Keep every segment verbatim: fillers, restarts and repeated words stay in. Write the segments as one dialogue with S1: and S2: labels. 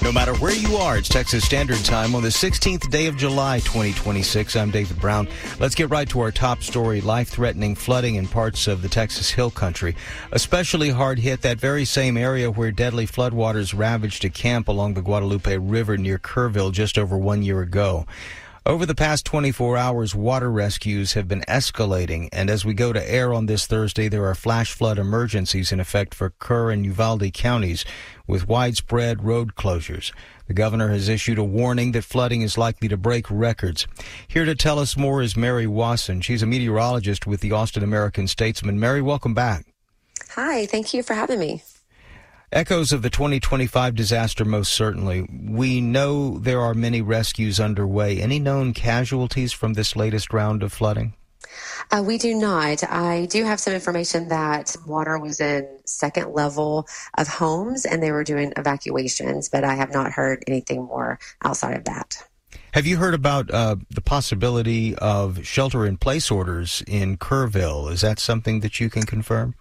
S1: No matter where you are, it's Texas Standard Time on the sixteenth day of July, twenty twenty-six. I'm David Brown. Let's get right to our top story. Life-threatening flooding in parts of the Texas Hill Country. Especially hard hit that very same area where deadly floodwaters ravaged a camp along the Guadalupe River near Kerrville just over one year ago. Over the past twenty-four hours, water rescues have been escalating, and as we go to air on this Thursday, there are flash flood emergencies in effect for Kerr and Uvalde counties, with widespread road closures. The governor has issued a warning that flooding is likely to break records. Here to tell us more is Mary Wasson. She's a meteorologist with the Austin American-Statesman. Mary, welcome back.
S2: Hi, thank you for having me.
S1: Echoes of the twenty twenty-five disaster, most certainly. We know there are many rescues underway. Any known casualties from this latest round of flooding?
S2: Uh, we do not. I do have some information that water was in second level of homes and they were doing evacuations, but I have not heard anything more outside of that.
S1: Have you heard about uh, the possibility of shelter-in-place orders in Kerrville? Is that something that you can confirm?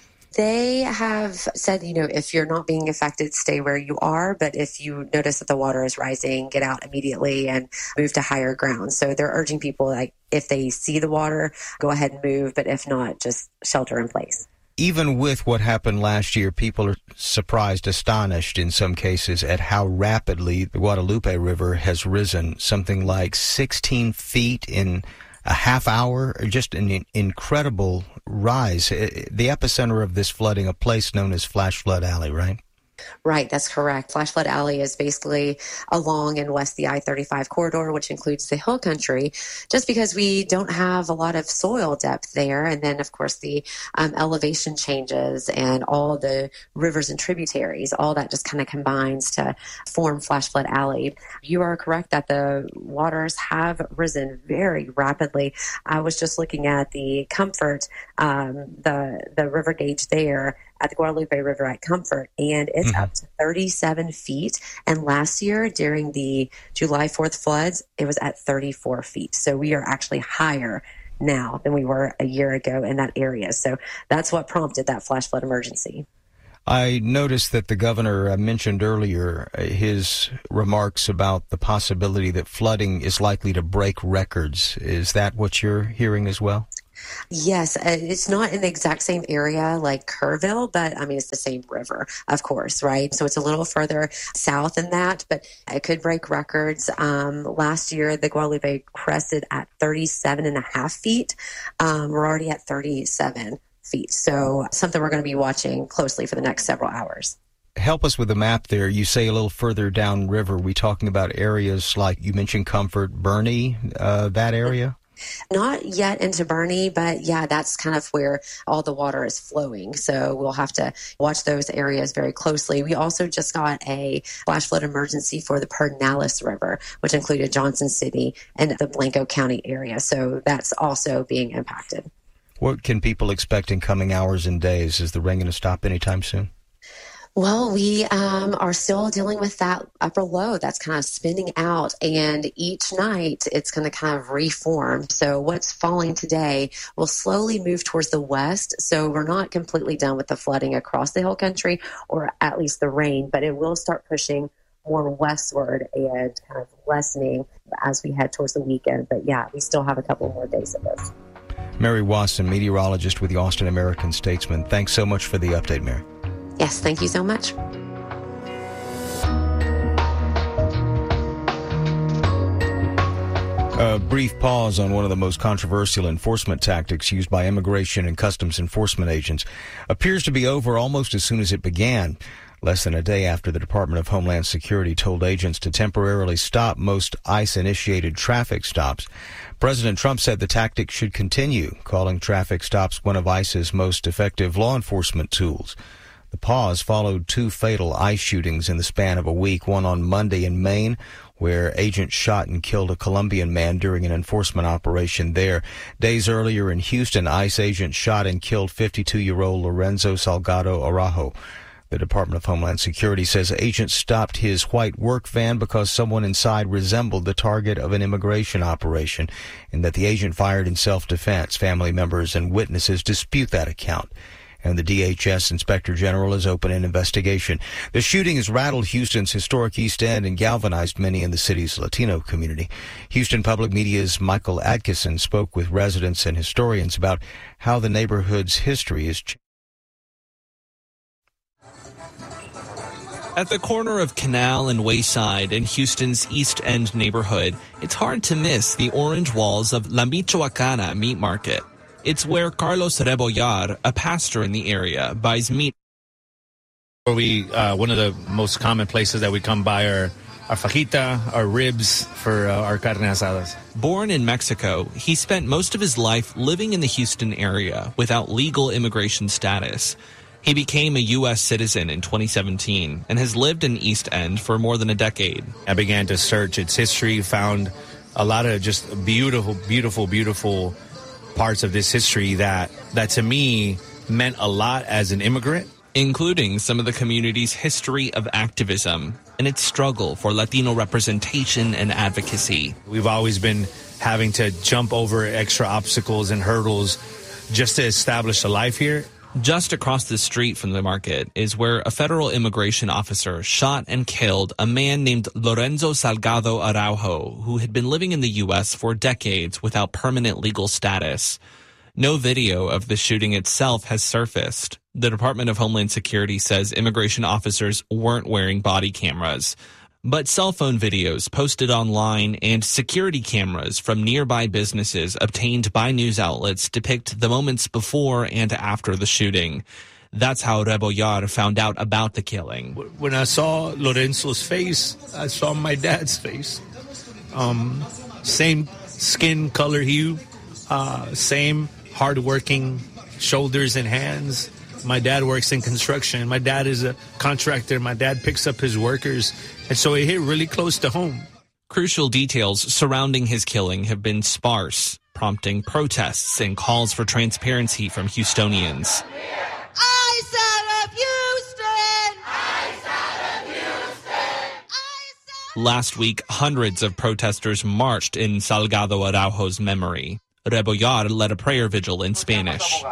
S2: They have said, you know, if you're not being affected, stay where you are. But if you notice that the water is rising, get out immediately and move to higher ground. So they're urging people, like, if they see the water, go ahead and move. But if not, just shelter in place.
S1: Even with what happened last year, people are surprised, astonished in some cases at how rapidly the Guadalupe River has risen, something like sixteen feet in a half hour, just an incredible rise. The epicenter of this flooding, a place known as Flash Flood Alley, right?
S2: Right, that's correct. Flash Flood Alley is basically along and west the I thirty-five corridor, which includes the Hill Country, just because we don't have a lot of soil depth there. And then, of course, the um, elevation changes and all the rivers and tributaries, all that just kind of combines to form Flash Flood Alley. You are correct that the waters have risen very rapidly. I was just looking at the Comfort, um, the, the river gauge there at the Guadalupe River at Comfort, and it's mm-hmm. up to thirty-seven feet. And last year, during the July fourth floods, it was at thirty-four feet. So we are actually higher now than we were a year ago in that area. So that's what prompted that flash flood emergency.
S1: I noticed that the governor mentioned earlier his remarks about the possibility that flooding is likely to break records. Is that what you're hearing as well?
S2: Yes, it's not in the exact same area like Kerrville, but I mean, it's the same river, of course, right? So it's a little further south than that, but it could break records. Um, last year, the Guadalupe crested at thirty-seven and a half feet. Um, we're already at thirty-seven feet. So something we're going to be watching closely for the next several hours.
S1: Help us with the map there. You say a little further downriver. Are we talking about areas like you mentioned Comfort, Bernie, uh, that area?
S2: Not yet into Bernie, but yeah, that's kind of where all the water is flowing. So we'll have to watch those areas very closely. We also just got a flash flood emergency for the Pedernales River, which included Johnson City and the Blanco County area. So that's also being impacted.
S1: What can people expect in coming hours and days? Is the rain going to stop anytime soon?
S2: Well, we um, are still dealing with that upper low that's kind of spinning out, and each night it's going to kind of reform. So what's falling today will slowly move towards the west. So we're not completely done with the flooding across the Hill Country, or at least the rain, but it will start pushing more westward and kind of lessening as we head towards the weekend. But yeah, we still have a couple more days of this.
S1: Mary Wasson, meteorologist with the Austin American-Statesman. Thanks so much for the update, Mary.
S2: Yes, thank you so much.
S1: A brief pause on one of the most controversial enforcement tactics used by immigration and customs enforcement agents appears to be over almost as soon as it began. Less than a day after the Department of Homeland Security told agents to temporarily stop most ICE-initiated traffic stops, President Trump said the tactic should continue, calling traffic stops one of ICE's most effective law enforcement tools. The pause followed two fatal ICE shootings in the span of a week, one on Monday in Maine, where agents shot and killed a Colombian man during an enforcement operation there. Days earlier in Houston, ICE agents shot and killed fifty-two-year-old Lorenzo Salgado Araujo. The Department of Homeland Security says agents stopped his white work van because someone inside resembled the target of an immigration operation, and that the agent fired in self-defense. Family members and witnesses dispute that account. and the D H S Inspector General has opened an investigation. The shooting has rattled Houston's historic East End and galvanized many in the city's Latino community. Houston Public Media's Michael Atkinson spoke with residents and historians about how the neighborhood's history is changing.
S3: At the corner of Canal and Wayside in Houston's East End neighborhood, it's hard to miss the orange walls of La Michoacana Meat Market. It's where Carlos Rebollar, a pastor in the area, buys meat.
S4: We uh, one of the most common places that we come by are our fajita, our ribs for uh, our carne asadas.
S3: Born in Mexico, he spent most of his life living in the Houston area without legal immigration status. He became a U S citizen in twenty seventeen and has lived in East End for more than a decade.
S4: I began to search its history, found a lot of just beautiful, beautiful, beautiful parts of this history that, that to me meant a lot as an immigrant.
S3: Including some of the community's history of activism and its struggle for Latino representation and advocacy.
S4: We've always been having to jump over extra obstacles and hurdles just to establish a life here.
S3: Just across the street from the market is where a federal immigration officer shot and killed a man named Lorenzo Salgado Araujo, who had been living in the U S for decades without permanent legal status. No video of the shooting itself has surfaced. The Department of Homeland Security says immigration officers weren't wearing body cameras. But cell phone videos posted online and security cameras from nearby businesses obtained by news outlets depict the moments before and after the shooting. That's how Rebollar found out about the killing.
S4: When I saw Lorenzo's face, I saw my dad's face. Um, same skin color hue, uh, same hardworking shoulders and hands. My dad works in construction. My dad is a contractor. My dad picks up his workers. And so it hit really close to home.
S3: Crucial details surrounding his killing have been sparse, prompting protests and calls for transparency from Houstonians.
S5: Ice out of Houston! Ice out of Houston! Ice out.
S3: Last week, hundreds of protesters marched in Salgado Araujo's memory. Rebollar led a prayer vigil in Spanish.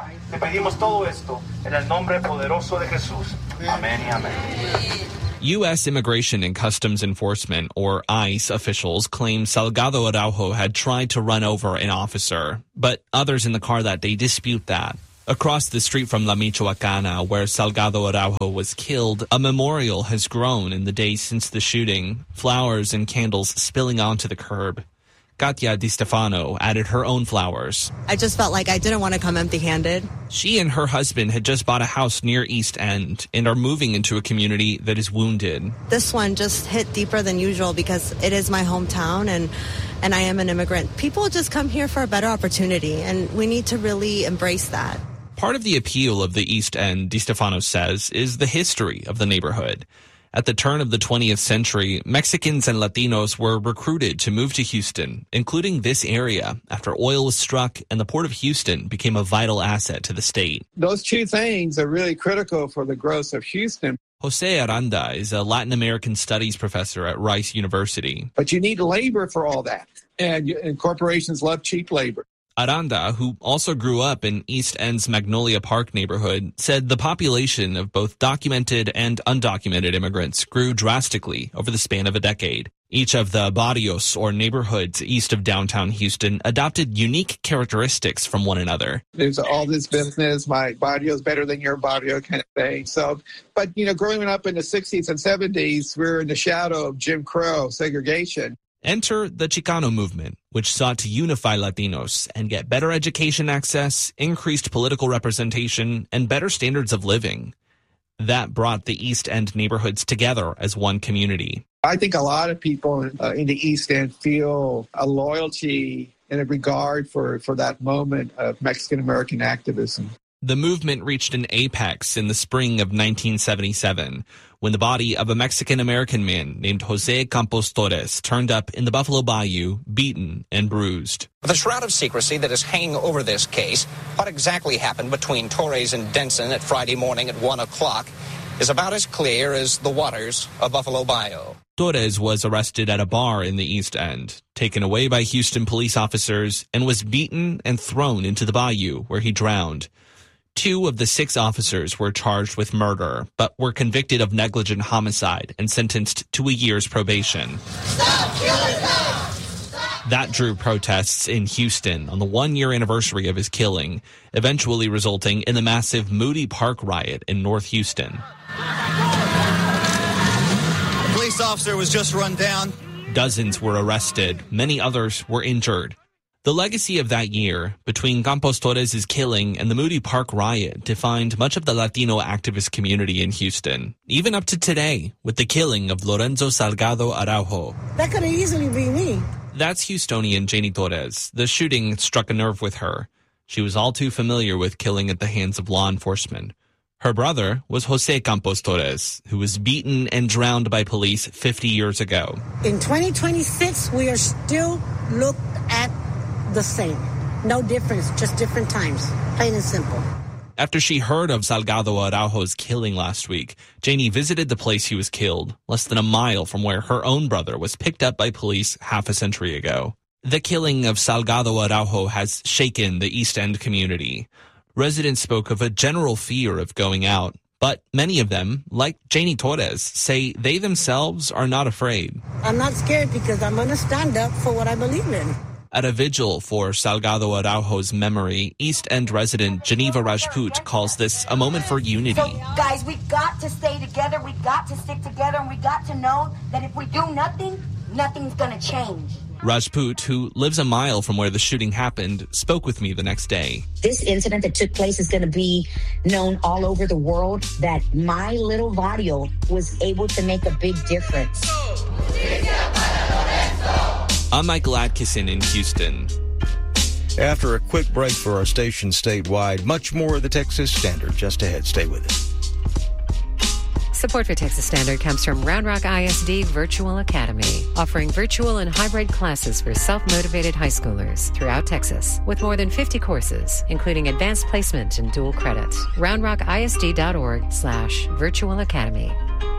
S3: U S Immigration and Customs Enforcement, or ICE, officials claim Salgado Araujo had tried to run over an officer, but others in the car that day dispute that. Across the street from La Michoacana, where Salgado Araujo was killed, a memorial has grown in the days since the shooting, flowers and candles spilling onto the curb. Katia Di Stefano added her own flowers.
S6: I just felt like I didn't want to come empty-handed.
S3: She and her husband had just bought a house near East End and are moving into a community that is wounded.
S6: This one just hit deeper than usual because it is my hometown and, and I am an immigrant. People just come here for a better opportunity, and we need to really embrace that.
S3: Part of the appeal of the East End, Di Stefano says, is the history of the neighborhood. At the turn of the twentieth century, Mexicans and Latinos were recruited to move to Houston, including this area, after oil was struck and the Port of Houston became a vital asset to the state.
S7: Those two things are really critical for the growth of Houston.
S3: Jose Aranda is a Latin American studies professor at Rice University.
S7: But you need labor for all that, and, and corporations love cheap labor.
S3: Aranda, who also grew up in East End's Magnolia Park neighborhood, said the population of both documented and undocumented immigrants grew drastically over the span of a decade. Each of the barrios, or neighborhoods east of downtown Houston, adopted unique characteristics from one another.
S7: There's all this business, my barrio's better than your barrio kind of thing. So, but, you know, growing up in the sixties and seventies, we're in the shadow of Jim Crow segregation.
S3: Enter the Chicano movement, which sought to unify Latinos and get better education access, increased political representation, and better standards of living. That brought the East End neighborhoods together as one community.
S7: I think a lot of people uh, in the East End feel a loyalty and a regard for, for that moment of Mexican-American activism.
S3: The movement reached an apex in the spring of nineteen seventy-seven, when the body of a Mexican-American man named Jose Campos Torres turned up in the Buffalo Bayou, beaten and bruised.
S8: The shroud of secrecy that is hanging over this case, what exactly happened between Torres and Denson at Friday morning at one o'clock, is about as clear as the waters of Buffalo Bayou.
S3: Torres was arrested at a bar in the East End, taken away by Houston police officers, and was beaten and thrown into the bayou, where he drowned. Two of the six officers were charged with murder, but were convicted of negligent homicide and sentenced to a year's probation.
S5: Stop killing us!
S3: That drew protests in Houston on the one-year anniversary of his killing, eventually resulting in the massive Moody Park riot in North Houston.
S9: A police officer was just run down.
S3: Dozens were arrested. Many others were injured. The legacy of that year, between Campos Torres' killing and the Moody Park riot, defined much of the Latino activist community in Houston, even up to today, with the killing of Lorenzo Salgado Araujo.
S10: That could have easily been me.
S3: That's Houstonian Janie Torres. The shooting struck a nerve with her. She was all too familiar with killing at the hands of law enforcement. Her brother was Jose Campos Torres, who was beaten and drowned by police fifty years ago.
S10: In twenty twenty-six, we are still looked at the same. No difference, just different times. Plain and simple.
S3: After she heard of Salgado Araujo's killing last week, Janie visited the place he was killed, less than a mile from where her own brother was picked up by police half a century ago. The killing of Salgado Araujo has shaken the East End community. Residents spoke of a general fear of going out, but many of them, like Janie Torres, say they themselves are not afraid.
S10: I'm not scared because I'm going to stand up for what I believe in.
S3: At a vigil for Salgado Araujo's memory, East End resident Geneva Rajput calls this a moment for unity.
S11: So, guys, we got to stay together, we got to stick together, and we got to know that if we do nothing, nothing's going to change.
S3: Rajput, who lives a mile from where the shooting happened, spoke with me the next day.
S12: This incident that took place is going to be known all over the world, that my little barrio was able to make a big difference.
S3: I'm Michael Atkinson in Houston.
S1: After a quick break for our station statewide, much more of the Texas Standard just ahead. Stay with us.
S13: Support for Texas Standard comes from Round Rock I S D Virtual Academy, offering virtual and hybrid classes for self-motivated high schoolers throughout Texas, with more than fifty courses, including advanced placement and dual credit. round rock I S D dot org slash virtual academy.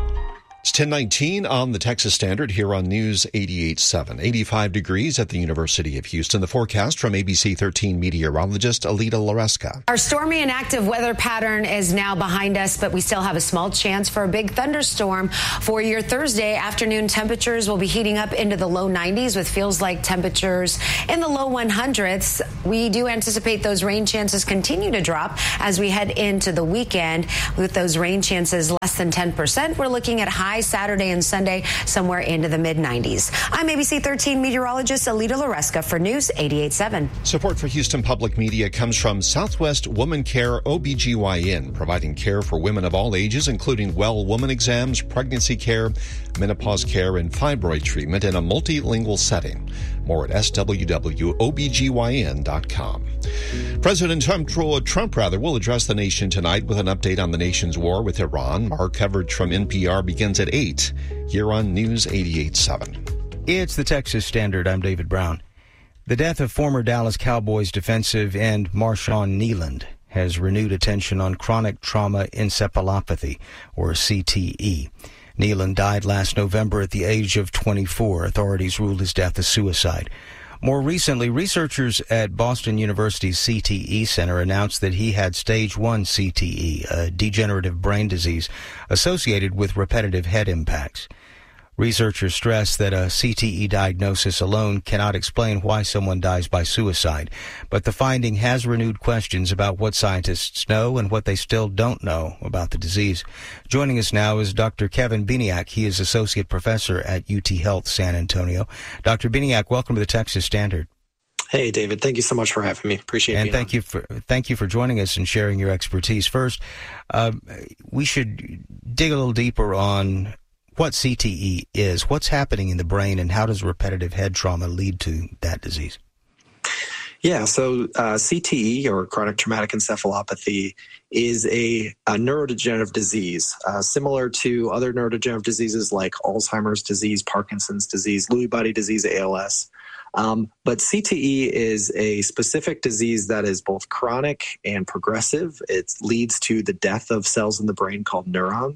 S14: It's ten nineteen on the Texas Standard here on News eighty-eight point seven. eighty-five degrees at the University of Houston. The forecast from A B C thirteen meteorologist Alita Loresca.
S15: Our stormy and active weather pattern is now behind us, but we still have a small chance for a big thunderstorm for your Thursday. Afternoon temperatures will be heating up into the low nineties with feels like temperatures in the low hundreds. We do anticipate those rain chances continue to drop as we head into the weekend. With those rain chances less than ten percent, we're looking at high Saturday and Sunday somewhere into the mid nineties. I'm A B C thirteen meteorologist Alita Loresca for News eighty-eight point seven.
S14: Support for Houston Public Media comes from Southwest Woman Care O B G Y N, providing care for women of all ages, including well woman exams, pregnancy care, menopause care, and fibroid treatment in a multilingual setting. More at S W W O B G Y N dot com. President Trump, Trump rather, will address the nation tonight with an update on the nation's war with Iran. Our coverage from N P R begins at eight here on News eighty-eight point seven.
S1: It's the Texas Standard. I'm David Brown. The death of former Dallas Cowboys defensive end Marshawn Kneeland has renewed attention on chronic trauma encephalopathy, or C T E. Kneeland died last November at the age of twenty-four. Authorities ruled his death a suicide. More recently, researchers at Boston University's C T E Center announced that he had stage one C T E, a degenerative brain disease associated with repetitive head impacts. Researchers stress that a C T E diagnosis alone cannot explain why someone dies by suicide, but the finding has renewed questions about what scientists know and what they still don't know about the disease. Joining us now is Doctor Kevin Bieniak. He is Associate Professor at U T Health San Antonio. Doctor Bieniak, welcome to the Texas Standard.
S16: Hey, David. Thank you so much for having me. Appreciate it.
S1: And thank on. you for thank you for joining us and sharing your expertise. First, uh, we should dig a little deeper on what C T E is, what's happening in the brain, and how does repetitive head trauma lead to that disease?
S16: Yeah, so uh, C T E, or chronic traumatic encephalopathy, is a, a neurodegenerative disease, uh, similar to other neurodegenerative diseases like Alzheimer's disease, Parkinson's disease, Lewy body disease, A L S. Um, but C T E is a specific disease that is both chronic and progressive. It leads to the death of cells in the brain called neurons.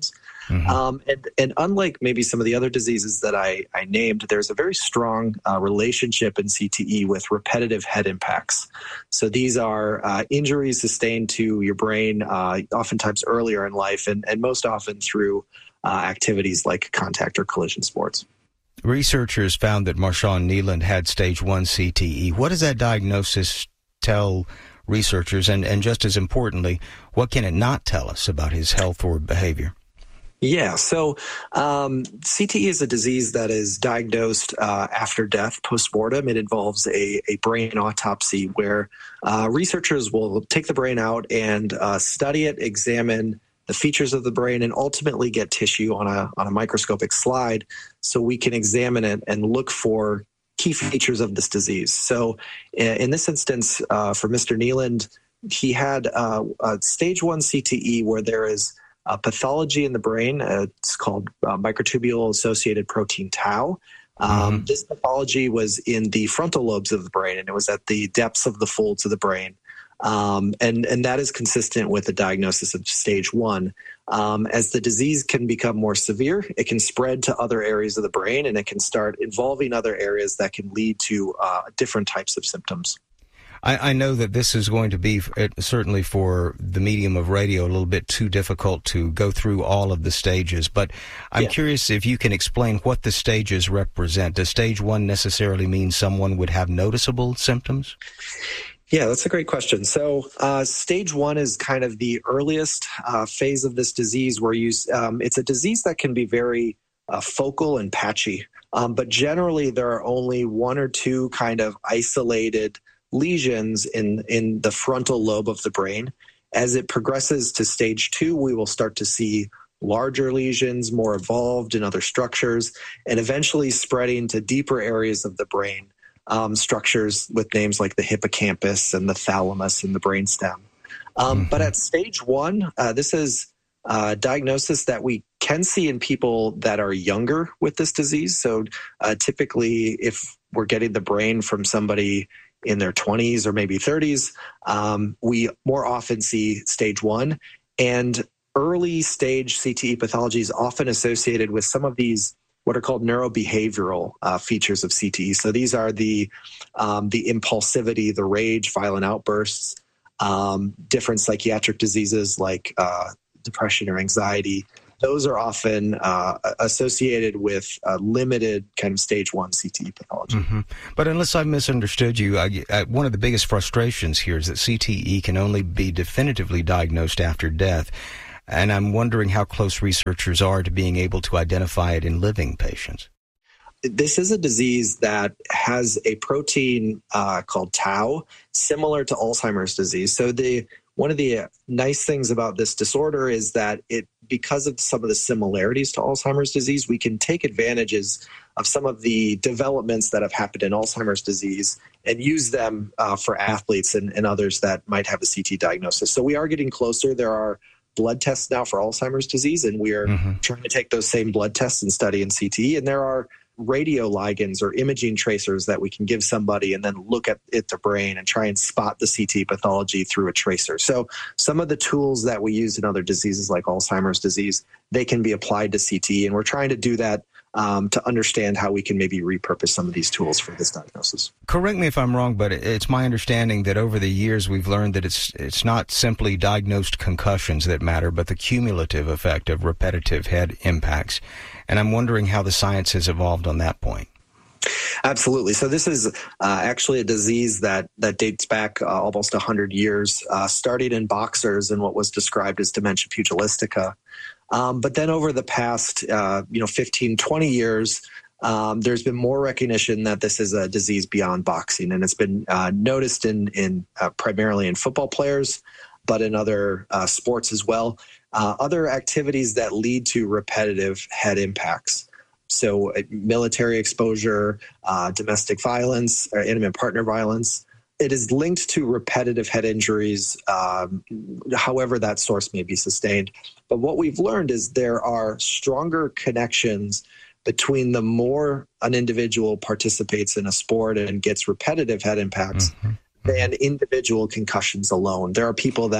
S16: Mm-hmm. Um, and, and unlike maybe some of the other diseases that I, I named, there's a very strong uh, relationship in C T E with repetitive head impacts. So these are uh, injuries sustained to your brain, uh, oftentimes earlier in life, and, and most often through uh, activities like contact or collision sports.
S1: Researchers found that Marshawn Kneeland had stage one C T E. What does that diagnosis tell researchers? And, and just as importantly, what can it not tell us about his health or behavior?
S16: Yeah, so um, C T E is a disease that is diagnosed uh, after death, postmortem. It involves a, a brain autopsy where uh, researchers will take the brain out and uh, study it, examine the features of the brain, and ultimately get tissue on a on a microscopic slide so we can examine it and look for key features of this disease. So in this instance, uh, for Mister Kneeland, he had uh, a stage one C T E where there is a pathology in the brain. Uh, it's called uh, microtubule-associated protein tau. Um, mm-hmm. This pathology was in the frontal lobes of the brain, and it was at the depths of the folds of the brain. Um, and, and that is consistent with the diagnosis of stage one. Um, as the disease can become more severe, it can spread to other areas of the brain, and it can start involving other areas that can lead to uh, different types of symptoms.
S1: I, I know that this is going to be, certainly for the medium of radio, a little bit too difficult to go through all of the stages, but I'm yeah. curious if you can explain what the stages represent. Does stage one necessarily mean someone would have noticeable symptoms?
S16: Yeah, that's a great question. So uh, stage one is kind of the earliest uh, phase of this disease where you, um, it's a disease that can be very uh, focal and patchy. Um, but generally, there are only one or two kind of isolated lesions in, in the frontal lobe of the brain. As it progresses to stage two, we will start to see larger lesions, more evolved in other structures, and eventually spreading to deeper areas of the brain. Um, structures with names like the hippocampus and the thalamus and the brainstem. Um, mm-hmm. But at stage one, uh, this is a diagnosis that we can see in people that are younger with this disease. So uh, typically, if we're getting the brain from somebody in their twenties or maybe thirties, um, we more often see stage one. And early stage C T E pathology is often associated with some of these what are called neurobehavioral uh, features of C T E. So these are the um, the impulsivity, the rage, violent outbursts, um, different psychiatric diseases like uh, depression or anxiety. Those are often uh, associated with a limited kind of stage one C T E pathology.
S1: Mm-hmm. But unless I've misunderstood you, I, I, one of the biggest frustrations here is that C T E can only be definitively diagnosed after death. And I'm wondering how close researchers are to being able to identify it in living patients.
S16: This is a disease that has a protein uh, called tau, similar to Alzheimer's disease. So the one of the nice things about this disorder is that it, because of some of the similarities to Alzheimer's disease, we can take advantages of some of the developments that have happened in Alzheimer's disease and use them uh, for athletes and, and others that might have a C T diagnosis. So we are getting closer. There are blood tests now for Alzheimer's disease, and we are mm-hmm. trying to take those same blood tests and study in C T E. And there are radioligands or imaging tracers that we can give somebody and then look at it, the brain, and try and spot the C T E pathology through a tracer. So some of the tools that we use in other diseases like Alzheimer's disease, they can be applied to C T E, and we're trying to do that Um, to understand how we can maybe repurpose some of these tools for this diagnosis.
S1: Correct me if I'm wrong, but it's my understanding that over the years we've learned that it's it's not simply diagnosed concussions that matter, but the cumulative effect of repetitive head impacts. And I'm wondering how the science has evolved on that point.
S16: Absolutely. So this is uh, actually a disease that that dates back uh, almost one hundred years, uh, starting in boxers and what was described as dementia pugilistica. Um, but then over the past, uh, you know, fifteen, twenty years, um, there's been more recognition that this is a disease beyond boxing. And it's been uh, noticed in, in uh, primarily in football players, but in other uh, sports as well. Uh, other activities that lead to repetitive head impacts. So uh, military exposure, uh, domestic violence, or intimate partner violence. It is linked to repetitive head injuries, um, however that source may be sustained. But what we've learned is there are stronger connections between the more an individual participates in a sport and gets repetitive head impacts mm-hmm. than individual concussions alone. There are people that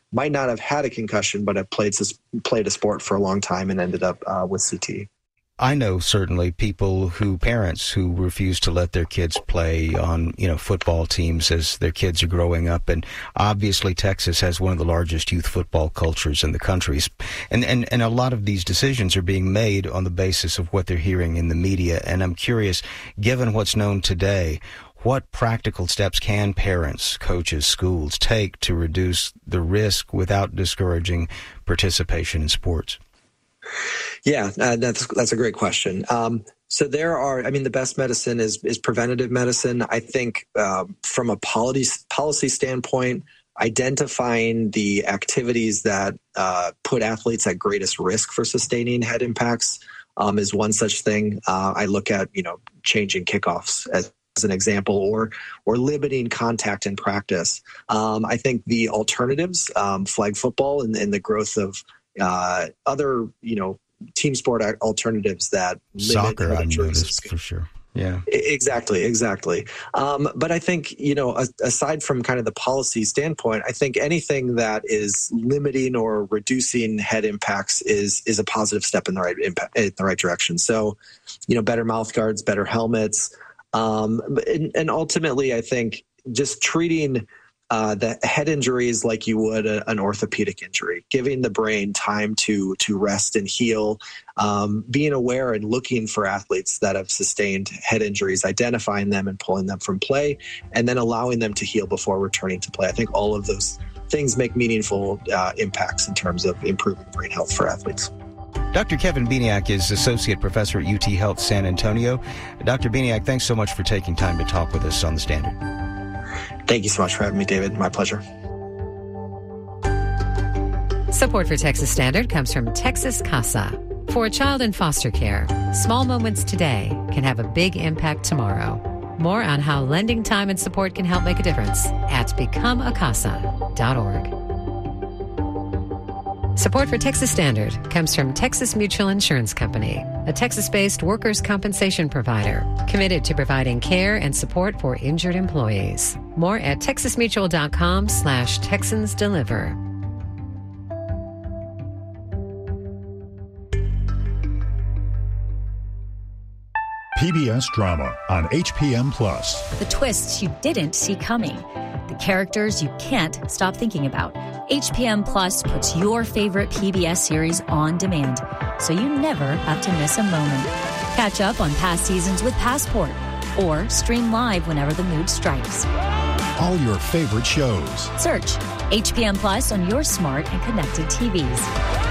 S16: might not have had a concussion, but have played played a sport for a long time and ended up uh, with C T E.
S1: I know certainly people who, parents who refuse to let their kids play on, you know, football teams as their kids are growing up. And obviously Texas has one of the largest youth football cultures in the country. And, and, and a lot of these decisions are being made on the basis of what they're hearing in the media. And I'm curious, given what's known today, what practical steps can parents, coaches, schools take to reduce the risk without discouraging participation in sports?
S16: Yeah, uh, that's that's a great question. Um, so there are, I mean, the best medicine is is preventative medicine. I think uh, from a policy policy standpoint, identifying the activities that uh, put athletes at greatest risk for sustaining head impacts um, is one such thing. Uh, I look at, you know, changing kickoffs as as an example, or or limiting contact in practice. Um, I think the alternatives, um, flag football, and, and the growth of uh, other, you know, team sport alternatives that
S1: soccer, I've noticed for sure. Yeah,
S16: exactly, exactly. Um, but I think, you know, aside from kind of the policy standpoint, I think anything that is limiting or reducing head impacts is is a positive step in the right impact, in the right direction. So, you know, better mouth guards, better helmets, um, and, and ultimately, I think just treating Uh, the head injuries like you would a, an orthopedic injury, giving the brain time to to rest and heal, um, being aware and looking for athletes that have sustained head injuries, identifying them and pulling them from play, and then allowing them to heal before returning to play. I think all of those things make meaningful uh, impacts in terms of improving brain health for athletes.
S1: Doctor Kevin Bieniak is Associate Professor at U T Health San Antonio. Doctor Bieniak, thanks so much for taking time to talk with us on The Standard.
S16: Thank you so much for having me, David. My pleasure.
S13: Support for Texas Standard comes from Texas Casa. For a child in foster care, small moments today can have a big impact tomorrow. More on how lending time and support can help make a difference at become a casa dot org. Support for Texas Standard comes from Texas Mutual Insurance Company, a Texas-based workers' compensation provider committed to providing care and support for injured employees. More at texasmutual.com slash Texans Deliver.
S17: P B S Drama on H P M Plus.
S18: The twists you didn't see coming. The characters you can't stop thinking about. H P M Plus puts your favorite P B S series on demand, so you never have to miss a moment. Catch up on past seasons with Passport, or stream live whenever the mood strikes.
S17: All your favorite shows.
S18: Search H P M Plus on your smart and connected T Vs.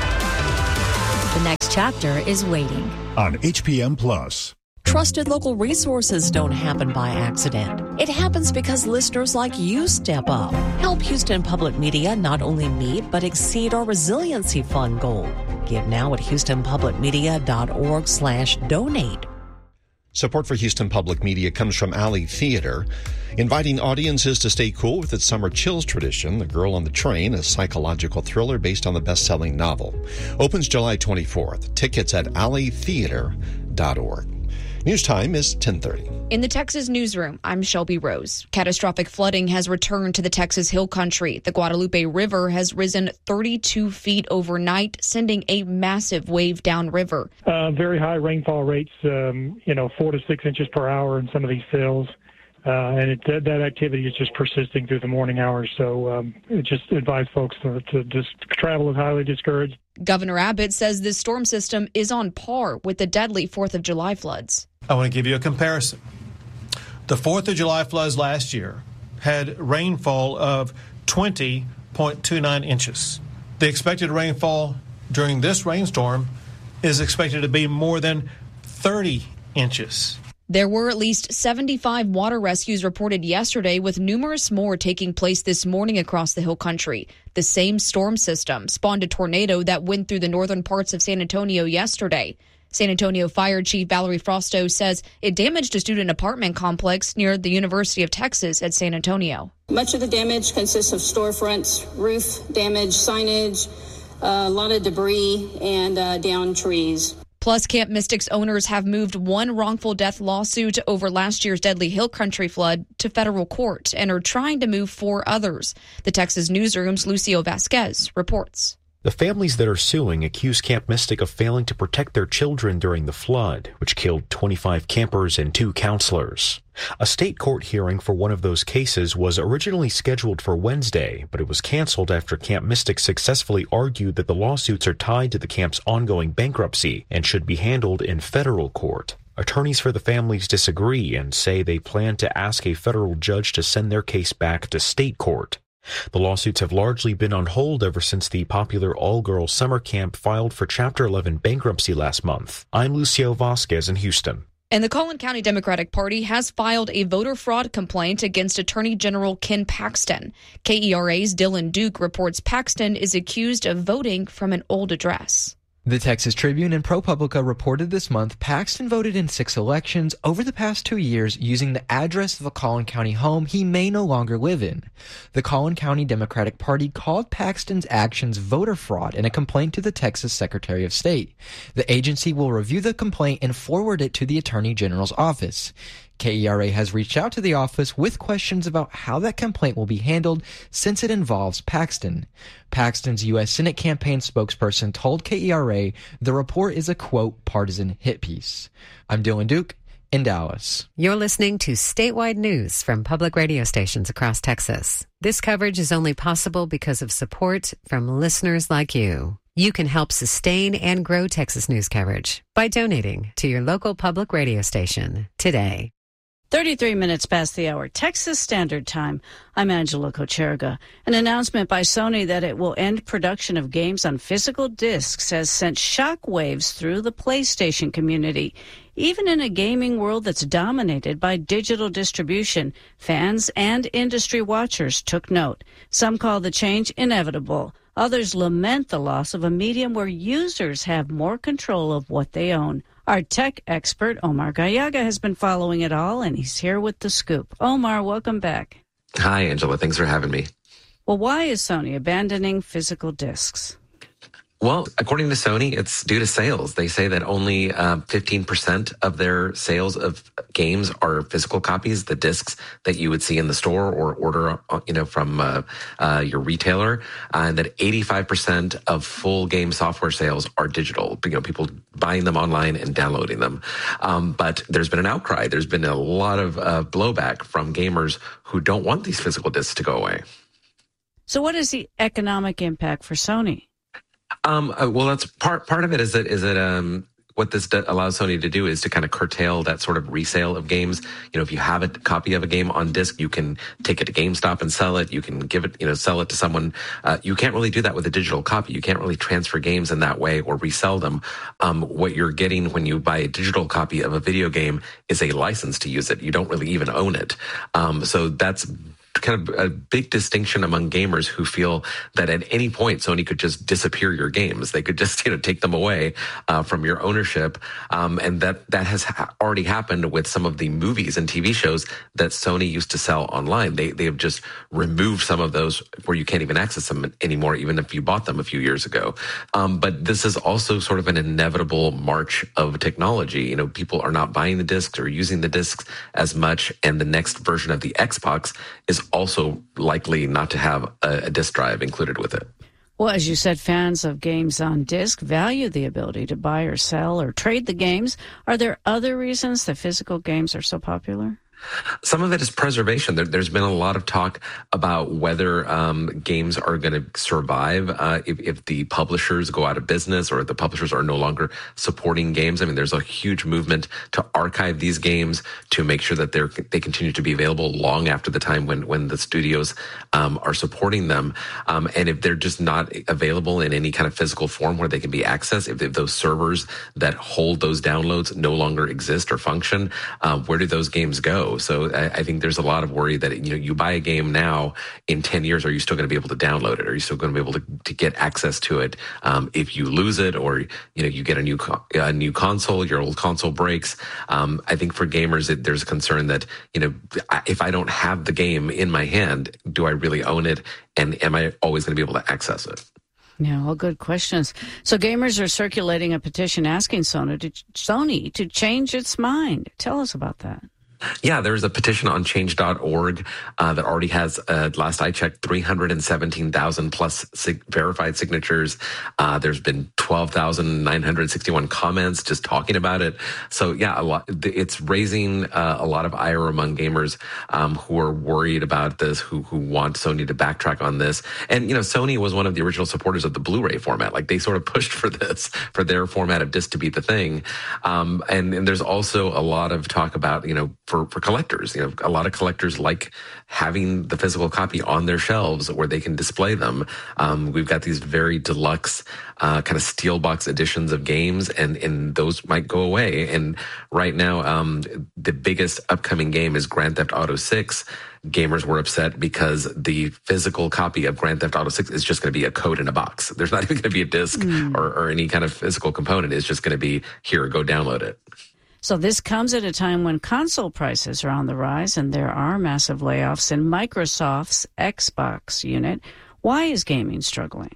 S18: The next chapter is waiting.
S17: On H P M Plus.
S19: Trusted local resources don't happen by accident. It happens because listeners like you step up. Help Houston Public Media not only meet but exceed our resiliency fund goal. Give now at houstonpublicmedia.org slash donate.
S14: Support for Houston Public Media comes from Alley Theater, inviting audiences to stay cool with its summer chills tradition. The Girl on the Train, a psychological thriller based on the best-selling novel, opens July twenty-fourth. Tickets at alley theater dot org. News time is ten thirty.
S20: In the Texas newsroom, I'm Shelby Rose. Catastrophic flooding has returned to the Texas Hill Country. The Guadalupe River has risen thirty-two feet overnight, sending a massive wave downriver.
S21: Uh, very high rainfall rates, um, you know, four to six inches per hour in some of these fills. Uh, and it, that, that activity is just persisting through the morning hours. So um, it just advise folks to, to just travel is highly discouraged.
S20: Governor Abbott says this storm system is on par with the deadly fourth of July floods.
S22: I want to give you a comparison. The fourth of July floods last year had rainfall of twenty point two nine inches. The expected rainfall during this rainstorm is expected to be more than thirty inches.
S20: There were at least seventy-five water rescues reported yesterday, with numerous more taking place this morning across the Hill Country. The same storm system spawned a tornado that went through the northern parts of San Antonio yesterday. San Antonio Fire Chief Valerie Frosto says it damaged a student apartment complex near the University of Texas at San Antonio.
S23: Much of the damage consists of storefronts, roof damage, signage, uh, a lot of debris, and uh, downed trees.
S20: Plus, Camp Mystics owners have moved one wrongful death lawsuit over last year's deadly Hill Country flood to federal court and are trying to move four others. The Texas Newsroom's Lucio Vasquez reports.
S2: The families that are suing accuse Camp Mystic of failing to protect their children during the flood, which killed twenty-five campers and two counselors. A state court hearing for one of those cases was originally scheduled for Wednesday, but it was canceled after Camp Mystic successfully argued that the lawsuits are tied to the camp's ongoing bankruptcy and should be handled in federal court. Attorneys for the families disagree and say they plan to ask a federal judge to send their case back to state court. The lawsuits have largely been on hold ever since the popular all-girls summer camp filed for Chapter eleven bankruptcy last month. I'm Lucio Vasquez in Houston.
S20: And the Collin County Democratic Party has filed a voter fraud complaint against Attorney General Ken Paxton. K E R A's Dylan Duke reports Paxton is accused of voting from an old address.
S4: The Texas Tribune and ProPublica reported this month Paxton voted in six elections over the past two years using the address of a Collin County home he may no longer live in. The Collin County Democratic Party called Paxton's actions voter fraud in a complaint to the Texas Secretary of State. The agency will review the complaint and forward it to the Attorney General's office. K E R A has reached out to the office with questions about how that complaint will be handled since it involves Paxton. Paxton's U S Senate campaign spokesperson told K E R A the report is a, quote, partisan hit piece. I'm Dylan Duke in Dallas.
S13: You're listening to statewide news from public radio stations across Texas. This coverage is only possible because of support from listeners like you. You can help sustain and grow Texas news coverage by donating to your local public radio station today.
S6: thirty-three minutes past the hour, Texas Standard Time. I'm Angela Kocherga. An announcement by Sony that it will end production of games on physical discs has sent shockwaves through the PlayStation community. Even in a gaming world that's dominated by digital distribution, fans and industry watchers took note. Some call the change inevitable. Others lament the loss of a medium where users have more control of what they own. Our tech expert, Omar Gallaga, has been following it all, and he's here with the scoop. Omar, welcome back.
S24: Hi, Angela. Thanks for having me.
S6: Well, why is Sony abandoning physical discs?
S24: Well, according to Sony, it's due to sales. They say that only uh, fifteen percent of their sales of games are physical copies, the discs that you would see in the store or order, you know, from uh, uh, your retailer, uh, and that eighty-five percent of full game software sales are digital. You know, people buying them online and downloading them. Um, but there's been an outcry. There's been a lot of uh, blowback from gamers who don't want these physical discs to go away.
S6: So, what is the economic impact for Sony?
S24: Um, uh, well, that's part part of it. Is that is that um, what this do- allows Sony to do is to kind of curtail that sort of resale of games. You know, if you have a copy of a game on disc, you can take it to GameStop and sell it. You can give it, you know, sell it to someone. Uh, you can't really do that with a digital copy. You can't really transfer games in that way or resell them. Um, what you're getting when you buy a digital copy of a video game is a license to use it. You don't really even own it. Um, so that's kind of a big distinction among gamers who feel that at any point Sony could just disappear your games. They could just, you know, take them away uh, from your ownership. Um, and that, that has ha- already happened with some of the movies and T V shows that Sony used to sell online. They, they have just removed some of those where you can't even access them anymore, even if you bought them a few years ago. Um, but this is also sort of an inevitable march of technology. You know, people are not buying the discs or using the discs as much. And the next version of the Xbox is also likely not to have a, a disc drive included with it.
S6: Well, as you said, fans of games on disc value the ability to buy or sell or trade the games. Are there other reasons that physical games are so popular?
S24: Some of it is preservation. There, there's been a lot of talk about whether um, games are going to survive uh, if, if the publishers go out of business or if the publishers are no longer supporting games. I mean, there's a huge movement to archive these games to make sure that they're they continue to be available long after the time when when the studios um, are supporting them. Um, and if they're just not available in any kind of physical form where they can be accessed, if, if those servers that hold those downloads no longer exist or function, uh, where do those games go? So I, I think there's a lot of worry that, you know, you buy a game now, in ten years, are you still going to be able to download it? Are you still going to be able to, to get access to it? Um, if you lose it or, you know, you get a new co- a new console, your old console breaks. Um, I think for gamers, it, there's a concern that, you know, if I don't have the game in my hand, do I really own it? And am I always going to be able to access it?
S6: Yeah, all good questions. So gamers are circulating a petition asking Sony to, Sony to change its mind. Tell us about that.
S24: Yeah, there's a petition on change dot org uh, that already has, uh, last I checked, three hundred seventeen thousand plus sig- verified signatures. Uh, there's been twelve thousand nine hundred sixty-one comments just talking about it. So yeah, a lot, it's raising uh, a lot of ire among gamers um, who are worried about this, who who want Sony to backtrack on this. And, you know, Sony was one of the original supporters of the Blu-ray format. Like, they sort of pushed for this, for their format of disc to be the thing. Um, and, and there's also a lot of talk about, you know, For, for collectors, you know, a lot of collectors like having the physical copy on their shelves where they can display them. Um, we've got these very deluxe uh, kind of steel box editions of games, and, and those might go away. And right now, um, the biggest upcoming game is Grand Theft Auto six. Gamers were upset because the physical copy of Grand Theft Auto six is just going to be a code in a box. There's not even going to be a disc mm. or, or any kind of physical component. It's just going to be, here, go download it.
S6: So this comes at a time when console prices are on the rise and there are massive layoffs in Microsoft's Xbox unit. Why is gaming struggling?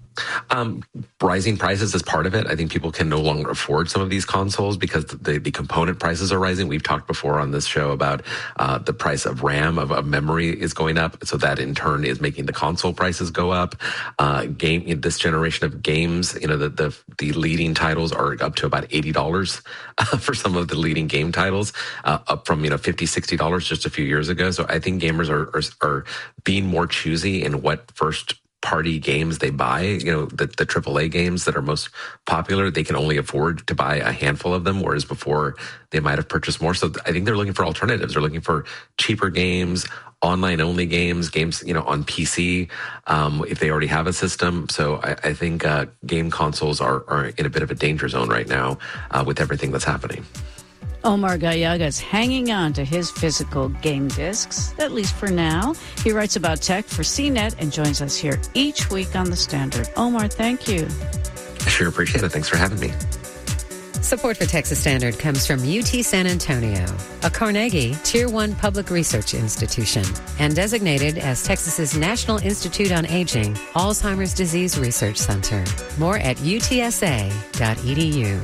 S24: Um, rising prices is part of it. I think people can no longer afford some of these consoles because the, the component prices are rising. We've talked before on this show about uh, the price of RAM, of, of memory is going up. So that in turn is making the console prices go up. Uh, game, in this generation of games, you know, the, the, the leading titles are up to about eighty dollars uh, for some of the leading game titles, uh, up from, you know, fifty dollars, sixty dollars just a few years ago. So I think gamers are, are, are being more choosy in what first party games they buy. You know, the, the triple A games that are most popular, they can only afford to buy a handful of them, whereas before they might have purchased more. So I think they're looking for alternatives. They're looking for cheaper games, online only games, games, you know, on P C, um, if they already have a system. So I, I think uh, game consoles are, are in a bit of a danger zone right now uh, with everything that's happening.
S6: Omar Gallaga is hanging on to his physical game discs, at least for now. He writes about tech for C net and joins us here each week on The Standard. Omar, thank you.
S24: I sure appreciate it. Thanks for having me.
S13: Support for Texas Standard comes from U T San Antonio, a Carnegie Tier one public research institution, and designated as Texas's National Institute on Aging Alzheimer's Disease Research Center. More at U T S A dot E D U.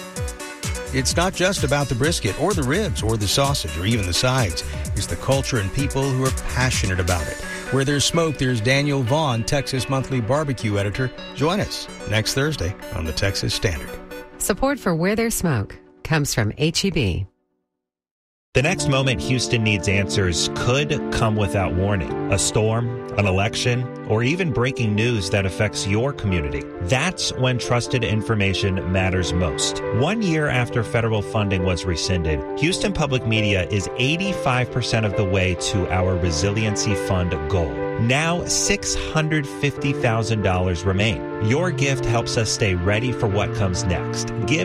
S1: It's not just about the brisket or the ribs or the sausage or even the sides. It's the culture and people who are passionate about it. Where there's smoke, there's Daniel Vaughn, Texas Monthly Barbecue Editor. Join us next Thursday on the Texas Standard.
S13: Support for Where There's Smoke comes from H E B.
S5: The next moment Houston needs answers could come without warning. A storm, an election, or even breaking news that affects your community. That's when trusted information matters most. One year after federal funding was rescinded, Houston Public Media is eighty-five percent of the way to our Resiliency Fund goal. Now six hundred fifty thousand dollars remain. Your gift helps us stay ready for what comes next. Give